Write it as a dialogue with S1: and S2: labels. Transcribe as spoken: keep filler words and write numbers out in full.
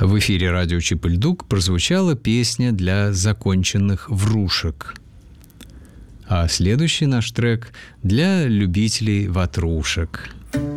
S1: В эфире радио Чип и Льдук прозвучала песня для законченных врушек. А следующий наш трек для любителей ватрушек.